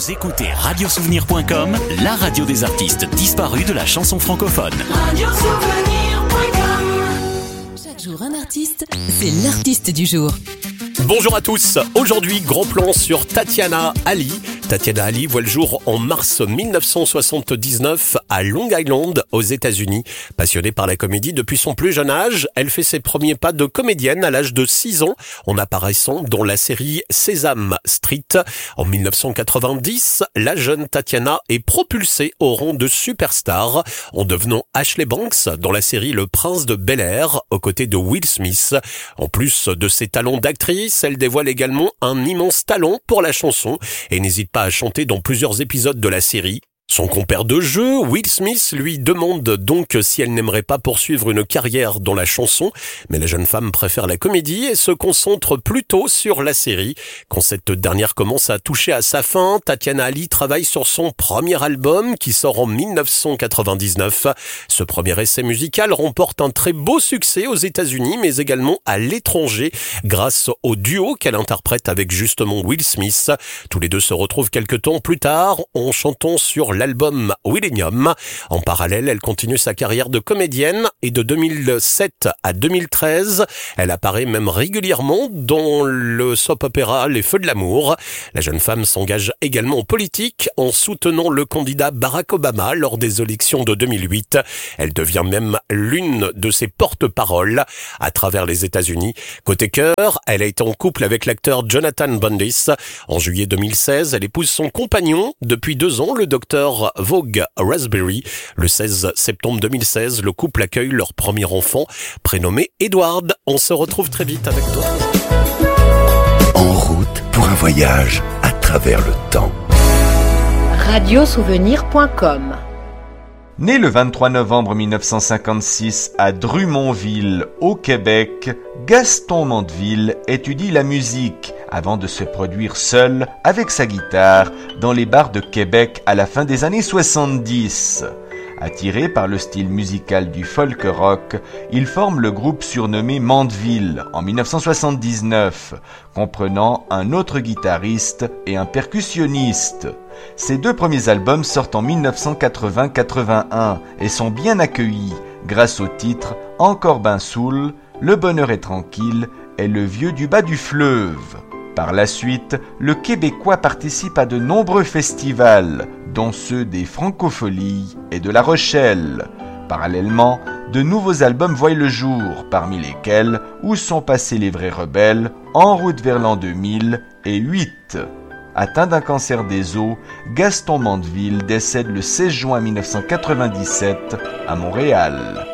Vous écoutez radiosouvenir.com, la radio des artistes disparus de la chanson francophone. Chaque jour un artiste, c'est l'artiste du jour. Bonjour à tous, aujourd'hui gros plan sur Tatiana Ali. Tatiana Ali voit le jour en mars 1979 à Long Island aux États-Unis. Passionnée par la comédie depuis son plus jeune âge, elle fait ses premiers pas de comédienne à l'âge de 6 ans en apparaissant dans la série Sesame Street. En 1990, la jeune Tatiana est propulsée au rang de superstar en devenant Ashley Banks dans la série Le Prince de Bel-Air aux côtés de Will Smith. En plus de ses talents d'actrice, elle dévoile également un immense talent pour la chanson et n'hésite pas à chanter dans plusieurs épisodes de la série. Son compère de jeu, Will Smith, lui demande donc si elle n'aimerait pas poursuivre une carrière dans la chanson, mais la jeune femme préfère la comédie et se concentre plutôt sur la série. Quand cette dernière commence à toucher à sa fin, Tatiana Ali travaille sur son premier album qui sort en 1999. Ce premier essai musical remporte un très beau succès aux États-Unis, mais également à l'étranger, grâce au duo qu'elle interprète avec justement Will Smith. Tous les deux se retrouvent quelques temps plus tard en chantant sur l'album Millennium. En parallèle, elle continue sa carrière de comédienne et de 2007 à 2013, elle apparaît même régulièrement dans le soap-opéra Les Feux de l'amour. La jeune femme s'engage également en politique en soutenant le candidat Barack Obama lors des élections de 2008. Elle devient même l'une de ses porte-paroles à travers les États-Unis. Côté cœur, elle a été en couple avec l'acteur Jonathan Brandis. En juillet 2016, elle épouse son compagnon depuis 2 ans, le docteur Vogue Raspberry. Le 16 septembre 2016, le couple accueille leur premier enfant, prénommé Edward. On se retrouve très vite avec d'autres. En route pour un voyage à travers le temps. Radiosouvenir.com. Né le 23 novembre 1956 à Drummondville, au Québec, Gaston Mandeville étudie la musique avant de se produire seul avec sa guitare dans les bars de Québec à la fin des années 70. Attiré par le style musical du folk rock, il forme le groupe surnommé Mandeville en 1979, comprenant un autre guitariste et un percussionniste. Ses 2 premiers albums sortent en 1980-81 et sont bien accueillis grâce au titre Encore ben saoul, Le bonheur est tranquille et Le vieux du bas du fleuve. Par la suite, le Québécois participe à de nombreux festivals, dont ceux des Francopholies et de La Rochelle. Parallèlement, de nouveaux albums voient le jour, parmi lesquels Où sont passés les vrais rebelles, En route vers l'an 2000 et 8. Atteint d'un cancer des os, Gaston Mandeville décède le 16 juin 1997 à Montréal.